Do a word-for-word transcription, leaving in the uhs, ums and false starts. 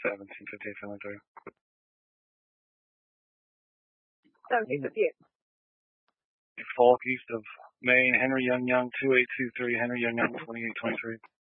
seventeen fifty-eight seventy-three. seventeen fifty-eight. Falk east of Maine, Henry Young Young, two eight two three, Henry Young Young, twenty-eight twenty-three.